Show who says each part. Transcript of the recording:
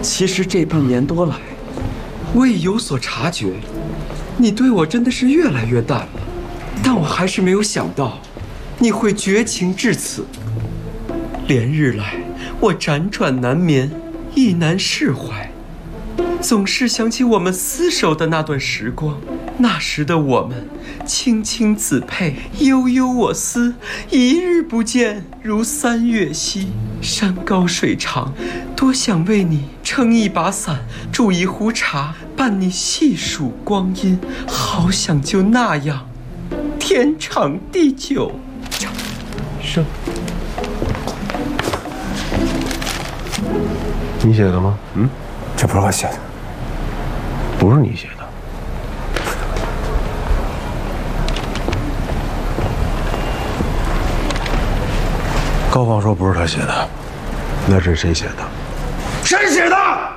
Speaker 1: 其实这半年多来，我也有所察觉，你对我真的是越来越淡了。但我还是没有想到，你会绝情至此。连日来，我辗转难眠，意难释怀，总是想起我们厮守的那段时光。那时的我们，青青子佩，悠悠我思，一日不见，如三月兮。山高水长，多想为你撑一把伞，煮一壶茶，伴你细数光阴。好想就那样，天长地久。
Speaker 2: 生，你写的吗？
Speaker 3: 这不是我写的，
Speaker 2: 不是你写的。高放说不是他写的，那是谁写的？
Speaker 3: 谁写的？